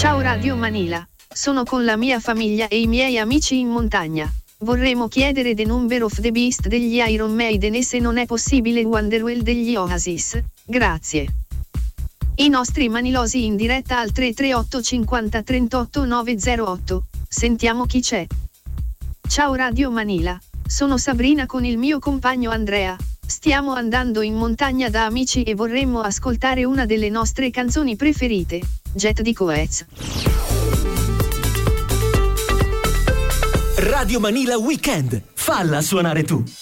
Ciao Radio Manila, sono con la mia famiglia e i miei amici in montagna. Vorremmo chiedere The Number of the Beast degli Iron Maiden e se non è possibile Wonderwall degli Oasis. Grazie. I nostri manilosi in diretta al 338 50 38 908. Sentiamo chi c'è. Ciao Radio Manila, sono Sabrina con il mio compagno Andrea. Stiamo andando in montagna da amici e vorremmo ascoltare una delle nostre canzoni preferite, Jet di Coez. Radio Manila Weekend, falla suonare tu.